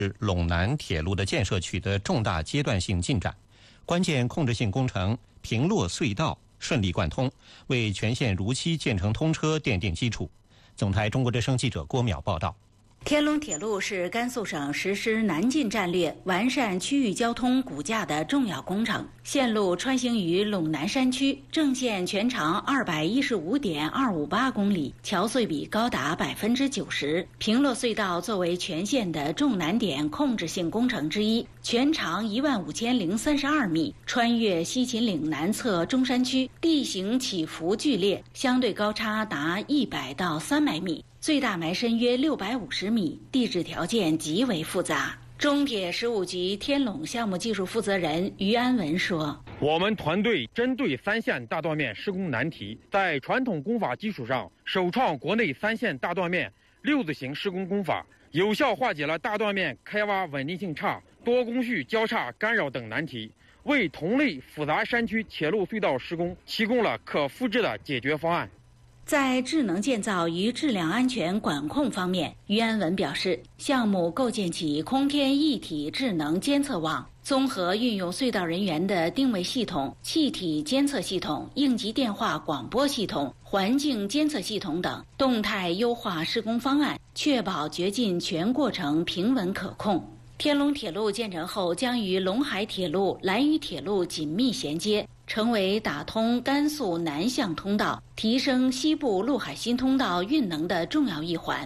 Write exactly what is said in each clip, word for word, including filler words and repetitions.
陇南铁路的建设取得重大阶段性进展，关键控制性工程平洛隧道顺利贯通，为全线如期建成通车奠定基础。总台中国之声记者郭淼报道。 天龙铁路是甘肃省实施南进战略、完善区域交通骨架的重要工程。线路穿行于陇南山区，正线全长二百一十五点二五八公里，桥隧比高达百分之九十。平洛隧道作为全线的重难点控制性工程之一，全长一万五千零三十二米，穿越西秦岭南侧中山区，地形起伏剧烈，相对高差达一百到三百米。最大埋深约六百五十米，地质条件极为复杂。中铁十五局天陇项目技术负责人于安文说：“ 我们团队针对三线大断面施工难题，在传统工法基础上，首创国内三线大断面六字形施工工法，有效化解了大断面开挖稳定性差、多工序交叉干扰等难题，为同类复杂山区铁路隧道施工提供了可复制的解决方案。” 在智能建造与质量安全管控方面，于安文表示，项目构建起空天一体智能监测网，综合运用隧道人员的定位系统、气体监测系统、应急电话广播系统、环境监测系统等，动态优化施工方案，确保掘进全过程平稳可控。天龙铁路建成后，将与陇海铁路、兰渝铁路紧密衔接，成为打通甘肃南向通道、提升西部陆海新通道运能的重要一环。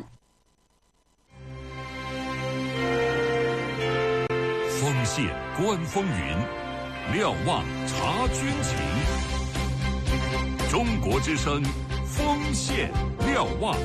锋线观风云，瞭望察军情。中国之声，锋线瞭望。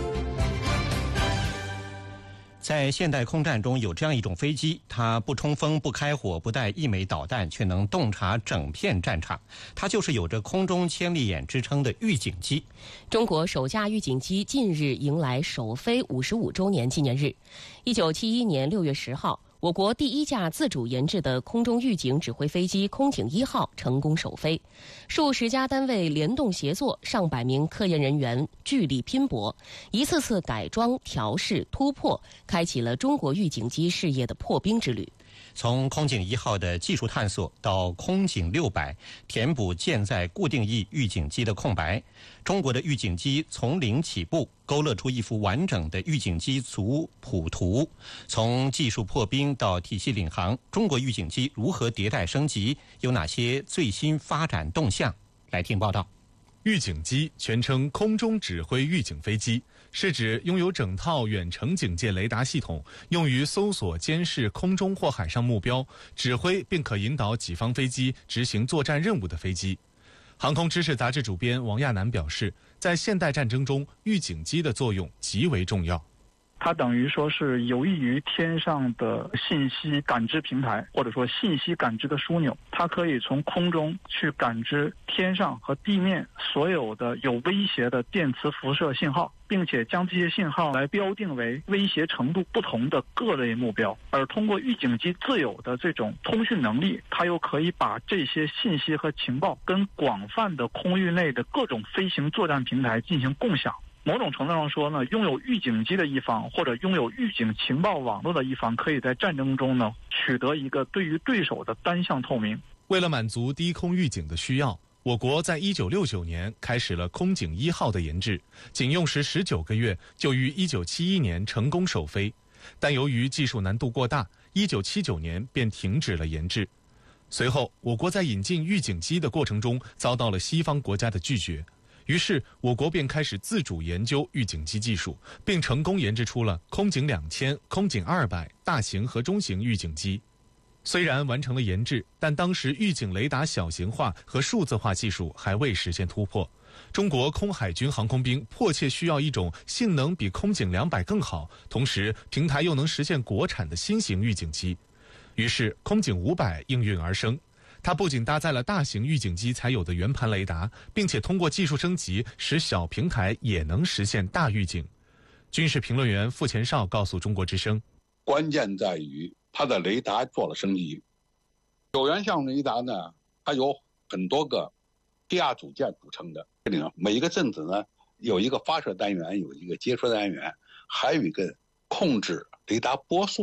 在现代空战中有这样一种飞机，它不冲锋、不开火、不带一枚导弹，却能洞察整片战场。它就是有着空中千里眼之称的预警机。 中国首架预警机近日迎来首飞五十五周年纪念日。一九七一年六月十号，我国第一架自主研制的空中预警指挥飞机空警一号成功首飞，数十家单位联动协作，上百名科研人员聚力拼搏，一次次改装、调试、突破，开启了中国预警机事业的破冰之旅。 从空警一号的技术探索到空警六百填补舰载固定翼预警机的空白，中国的预警机从零起步，勾勒出一幅完整的预警机族谱图。从技术破冰到体系领航，中国预警机如何迭代升级，有哪些最新发展动向？来听报道。 预警机全称空中指挥预警飞机，是指拥有整套远程警戒雷达系统，用于搜索监视空中或海上目标，指挥并可引导己方飞机执行作战任务的飞机。航空知识杂志主编王亚楠表示，在现代战争中，预警机的作用极为重要。 它等于说是有益于天上的信息感知平台，或者说信息感知的枢纽。它可以从空中去感知天上和地面所有的有威胁的电磁辐射信号，并且将这些信号来标定为威胁程度不同的各类目标。而通过预警机自有的这种通讯能力，它又可以把这些信息和情报跟广泛的空域内的各种飞行作战平台进行共享。某种程度上说呢，拥有预警机的一方或者拥有预警情报网络的一方，可以在战争中呢取得一个对于对手的单向透明。 为了满足低空预警的需要，我国在一九六九年开始了空警一号的研制，仅用时十九个月就于一九七一年成功首飞。但由于技术难度过大，一九七九年便停止了研制。随后，我国在引进预警机的过程中遭到了西方国家的拒绝。于是，我国便开始自主研究预警机技术，并成功研制出了空警两千、空警二百大型和中型预警机。虽然完成了研制，但当时预警雷达小型化和数字化技术还未实现突破。中国空海军航空兵迫切需要一种性能比空警两百更好，同时平台又能实现国产的新型预警机。于是，空警五百应运而生。它不仅搭载了大型预警机才有的圆盘雷达，并且通过技术升级，使小平台也能实现大预警。军事评论员傅前绍告诉中国之声， 关键在于它的雷达做了升级。有源相雷达呢，它有很多个低压组件组成的，每一个阵子呢有一个发射单元，有一个接收单元，还有一个控制雷达波速的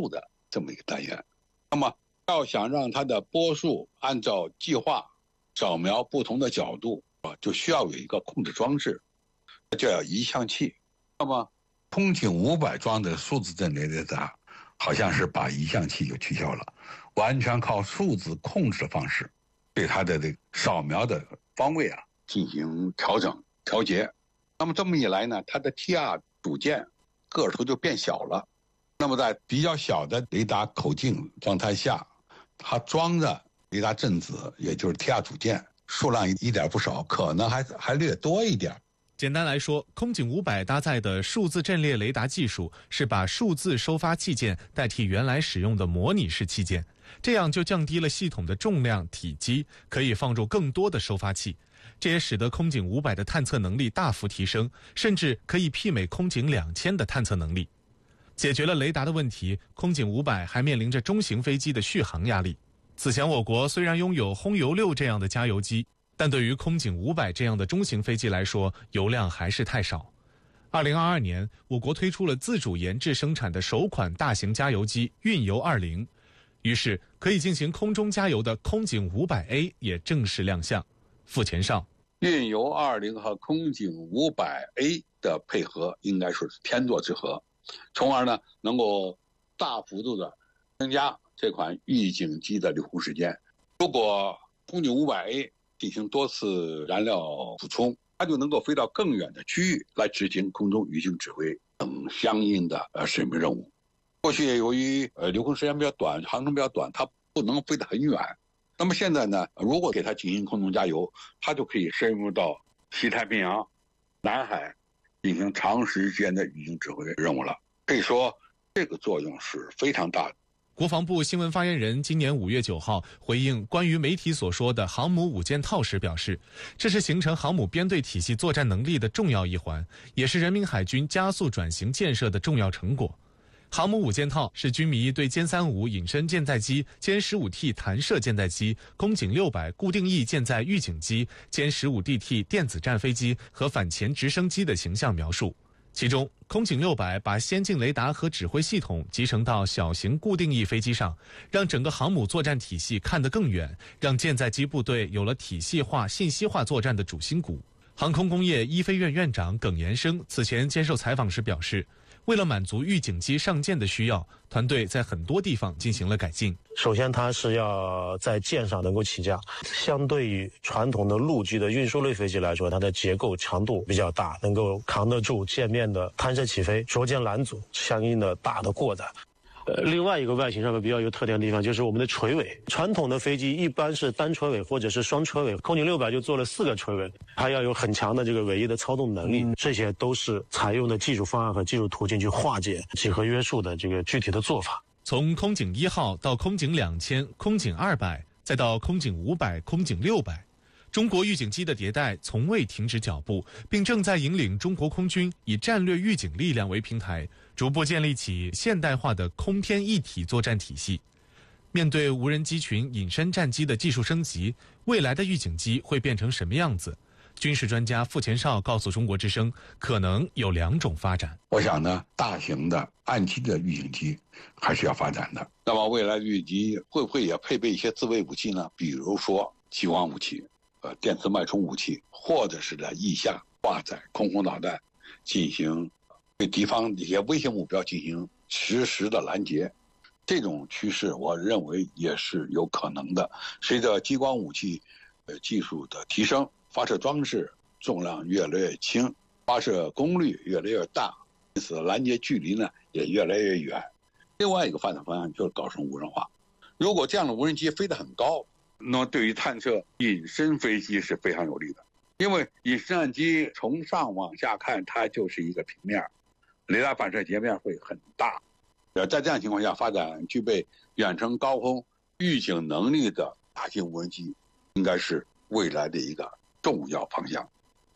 这么一个单元。那么要想让它的波束按照计划扫描不同的角度啊，就需要有一个控制装置，就叫移向器。那么空警五百装的数字阵列雷达，好像是把移向器就取消了，完全靠数字控制的方式，对它的这个扫描的方位啊进行调整调节。那么这么一来呢，它的 T R 组件个头就变小了。那么在比较小的雷达口径状态下，它装的雷达振子，也就是 T R 组件数量一点不少，可能还还略多一点。 简单来说，空警五百搭载的数字阵列雷达技术是把数字收发器件代替原来使用的模拟式器件，这样就降低了系统的重量体积，可以放入更多的收发器。这也使得空警五百的探测能力大幅提升，甚至可以媲美空警两千的探测能力。解决了雷达的问题，空警五百还面临着中型飞机的续航压力。此前我国虽然拥有轰油六这样的加油机，但对于空警五百这样的中型飞机来说，油量还是太少。二零二二年，我国推出了自主研制生产的首款大型加油机运油二零，于是可以进行空中加油的空警五百 A 也正式亮相。付前哨， 运油二零和空警五百 A 的配合应该说是天作之合，从而呢能够大幅度的增加这款预警机的留空时间。如果空警五百 A 进行多次燃料补充，它就能够飞到更远的区域来执行空中预警指挥等相应的呃使命任务。过去由于呃留空时间比较短，航程比较短，它不能飞得很远。那么现在呢，如果给它进行空中加油，它就可以深入到西太平洋、南海进行长时间的预警指挥任务了。可以说，这个作用是非常大的。 国防部新闻发言人今年五月九号回应关于媒体所说的航母五件套时表示，这是形成航母编队体系作战能力的重要一环，也是人民海军加速转型建设的重要成果。航母五件套是军迷对歼三五隐身舰载机、歼十五 T 弹射舰载机、空警六百固定翼舰载预警机、歼十五 D T 电子战飞机和反潜直升机的形象描述。其中，空警六百把先进雷达和指挥系统集成到小型固定翼飞机上，让整个航母作战体系看得更远，让舰载机部队有了体系化、信息化作战的主心骨。航空工业一飞院院长耿延生此前接受采访时表示，为了满足预警机上舰的需要，团队在很多地方进行了改进。 首先，它是要在舰上能够起降，相对于传统的陆基的运输类飞机来说，它的结构强度比较大，能够扛得住舰面的弹射起飞、着舰拦阻、相应的大的过载。呃，另外一个外形上面比较有特点的地方就是我们的垂尾。传统的飞机一般是单垂尾或者是双垂尾，空警六百就做了四个垂尾，它要有很强的这个尾翼的操纵能力，这些都是采用的技术方案和技术途径去化解几何约束的这个具体的做法。 从空警一号到空警两千、空警二百，再到空警五百、空警六百，中国预警机的迭代从未停止脚步，并正在引领中国空军以战略预警力量为平台，逐步建立起现代化的空天一体作战体系。面对无人机群隐身战机的技术升级，未来的预警机会变成什么样子？军事专家傅前哨告诉中国之声，可能有两种发展。 我想呢，大型的岸基的预警机还是要发展的。那么未来的预警机会不会也配备一些自卫武器呢？比如说激光武器、呃电磁脉冲武器，或者是在翼下挂载空空导弹，进行对敌方一些威胁目标进行实时的拦截。这种趋势，我认为也是有可能的。随着激光武器呃技术的提升，发射装置重量越来越轻，发射功率越来越大，因此拦截距离呢也越来越远。另外一个发展方向就是搞成无人化。如果这样的无人机飞得很高，那么对于探测隐身飞机是非常有利的，因为隐身战机从上往下看，它就是一个平面，雷达反射截面会很大。在这样情况下，发展具备远程高空预警能力的大型无人机，应该是未来的一个重要方向。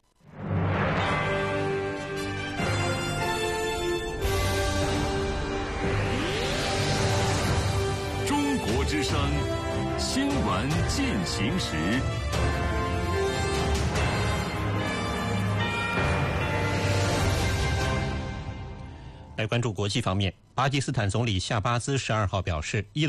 中国之声新闻进行时。 来关注国际方面， 巴基斯坦总理夏巴兹十二号表示，伊